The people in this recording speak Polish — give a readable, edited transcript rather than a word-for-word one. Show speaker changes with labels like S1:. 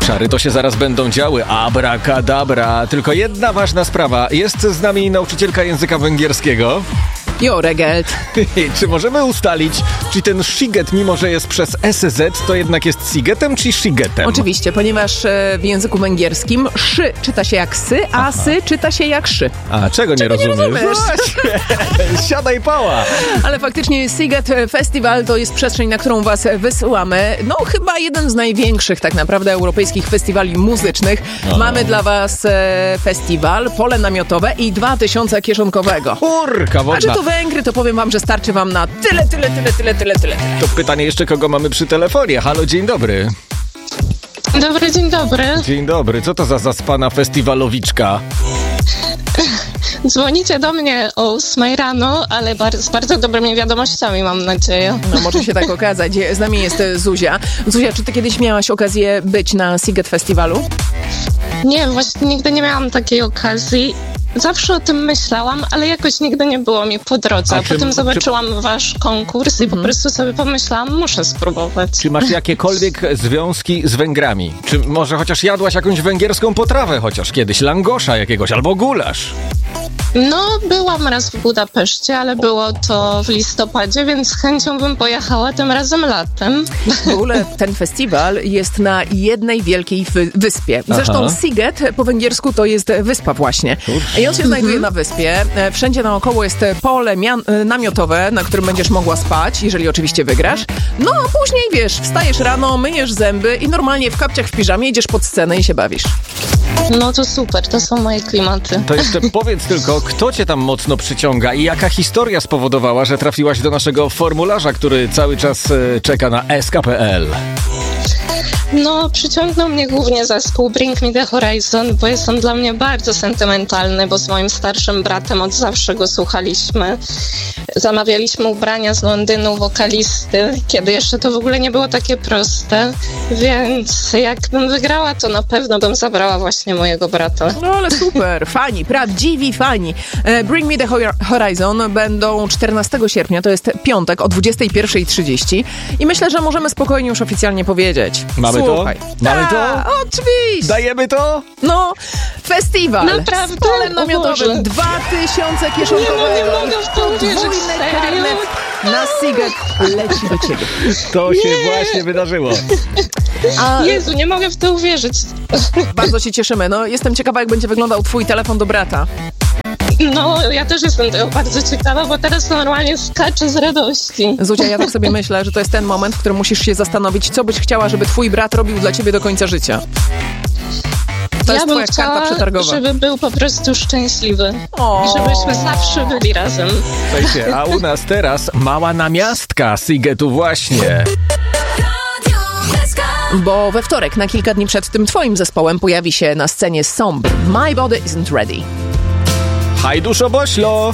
S1: obszary to się zaraz będą działy. Abracadabra. Tylko jedna ważna sprawa. Jest z nami nauczycielka języka węgierskiego.
S2: Jo, Regelt.
S1: Czy możemy ustalić, czy ten sziget, mimo że jest przez SZ, to jednak jest sigetem czy szigetem?
S2: Oczywiście, ponieważ w języku węgierskim szy czyta się jak sy, a sy czyta się jak szy.
S1: A czego nie rozumiesz? Właśnie. Siadaj pała.
S2: Ale faktycznie Sziget Festival to jest przestrzeń, na którą was wysyłamy. No chyba jeden z największych tak naprawdę europejskich festiwali muzycznych. Mamy dla was festiwal, pole namiotowe i 2000 kieszonkowego.
S1: Kurka wodna.
S2: A czy to Węgry, to powiem wam, że starczy wam na tyle.
S1: To pytanie jeszcze, kogo mamy przy telefonie. Halo, dzień dobry.
S3: Dzień dobry.
S1: Dzień dobry. Co to za zaspana festiwalowiczka?
S3: Dzwonicie do mnie o 8 rano, ale z bardzo dobrymi wiadomościami, mam nadzieję.
S2: No może się tak okazać. Z nami jest Zuzia. Zuzia, czy ty kiedyś miałaś okazję być na Sziget Festiwalu?
S3: Nie, właśnie nigdy nie miałam takiej okazji. Zawsze o tym myślałam, ale jakoś nigdy nie było mi po drodze. Potem zobaczyłam wasz konkurs i po prostu sobie pomyślałam, muszę spróbować.
S1: Czy masz jakiekolwiek związki z Węgrami? Czy może chociaż jadłaś jakąś węgierską potrawę chociaż kiedyś? Langosza jakiegoś albo gulasz?
S3: No, byłam raz w Budapeszcie, ale było to w listopadzie, więc z chęcią bym pojechała tym razem latem.
S2: W ogóle ten festiwal jest na jednej wielkiej wyspie. Zresztą Sziget po węgiersku to jest wyspa właśnie. I on się znajduje na wyspie. Wszędzie naokoło jest pole namiotowe, na którym będziesz mogła spać, jeżeli oczywiście wygrasz. No a później, wiesz, wstajesz rano, myjesz zęby i normalnie w kapciach, w piżamie idziesz pod scenę i się bawisz.
S3: No to super, to są moje klimaty.
S1: To jeszcze powiedz tylko, kto cię tam mocno przyciąga i jaka historia spowodowała, że trafiłaś do naszego formularza, który cały czas czeka na sk.pl.
S3: No, przyciągnął mnie głównie zespół Bring Me The Horizon, bo jest on dla mnie bardzo sentymentalny, bo z moim starszym bratem od zawsze go słuchaliśmy. Zamawialiśmy ubrania z Londynu wokalisty, kiedy jeszcze to w ogóle nie było takie proste, więc jakbym wygrała, to na pewno bym zabrała właśnie mojego brata.
S2: No ale super, fani, prawdziwi fani. Bring Me The Horizon będą 14 sierpnia, to jest piątek o 21:30 i myślę, że możemy spokojnie już oficjalnie powiedzieć.
S1: Mamy
S2: Słuchaj.
S1: to? Mamy to?
S2: Oczywiście.
S1: Dajemy to?
S2: No, festiwal.
S3: Naprawdę?
S2: Z polem namiotowym, 2000 kieszonkowego.
S3: Nie mogę w to uwierzyć, serio?
S2: Na Sziget leci do ciebie.
S1: To się właśnie wydarzyło.
S3: Jezu, nie mogę w to uwierzyć.
S2: Bardzo się cieszymy. No, jestem ciekawa, jak będzie wyglądał twój telefon do brata.
S3: No, ja też jestem tego bardzo ciekawa, bo teraz normalnie skaczę z radości.
S2: Zuzia, ja tak sobie myślę, że to jest ten moment, w którym musisz się zastanowić, co byś chciała, żeby twój brat robił dla ciebie do końca życia. To jest twoja karta przetargowa.
S3: Żeby był po prostu szczęśliwy. I żebyśmy zawsze byli razem.
S1: Słuchajcie, a u nas teraz mała namiastka Szigetu właśnie.
S2: Bo we wtorek, na kilka dni przed tym twoim zespołem, pojawi się na scenie Somb. My Body Isn't Ready.
S1: Hajduszo Boślo!